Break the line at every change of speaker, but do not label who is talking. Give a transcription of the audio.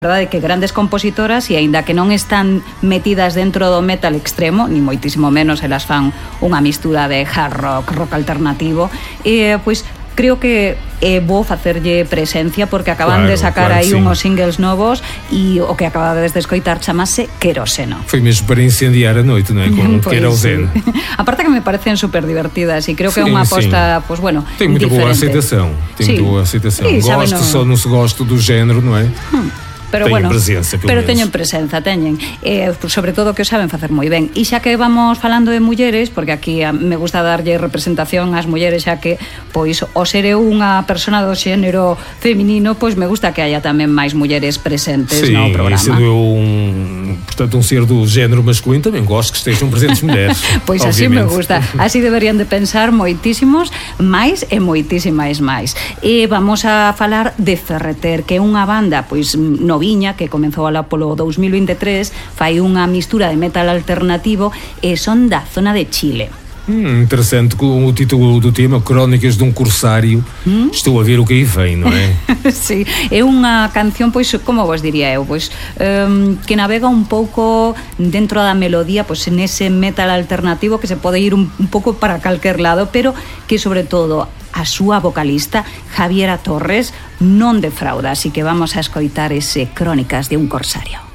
verdade que grandes compositoras e aínda que non están metidas dentro do metal extremo, ni moitísimo menos, elas fan unha mistura de hard rock, rock alternativo, pois creo que é bo facerlle presencia porque acaban de sacar aí unhos singles novos e o que acabades de escoitar chamase Queroseno.
Foi mesmo para incendiar a noite, non é? Con Queroseno.
Aparte que me parecen super divertidas e creo que é unha aposta, pois bueno,
tem muito boa aceitação. Tem muito boa aceitação. Gosto, só non se gosto do género, non é?
Pero
teñen
presenza, pero teñen presenza, sobre todo que o saben facer moi ben. E xa que vamos falando de mulleres, porque aquí me gusta darlle representación ás mulleres, xa que pois o ser eu unha persona do xénero feminino, pois me gusta que haya tamén máis mulleres presentes no programa.
Sim, sendo eu portanto un ser do género masculino, tamén gosto que estejam presentes mulleres.
Pois así me gusta, así deberían de pensar moitísimos máis e moitísimas máis. E vamos a falar de Ferreter, que é unha banda pois noviña que comezou alá polo 2023, fai unha mistura de metal alternativo e son da zona de Chile.
Interessante, com o título do tema, Crónicas de um Corsário. Estou a ver o que aí vem, non é?
Sí, é unha canción, pois, como vos diría eu, pois, que navega un pouco dentro da melodía, pois, nese metal alternativo que se pode ir un pouco para calquer lado, pero que, sobre todo, a súa vocalista, Javiera Torres, non defrauda, así que vamos a escoitar ese Crónicas de un Corsario.